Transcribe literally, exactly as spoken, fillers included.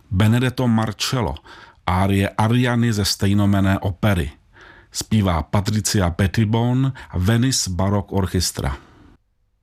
Benedetto Marcello, árie Ariany ze stejnomenné opery. Zpívá Patricia Pettibone a Venice Baroque Orchestra.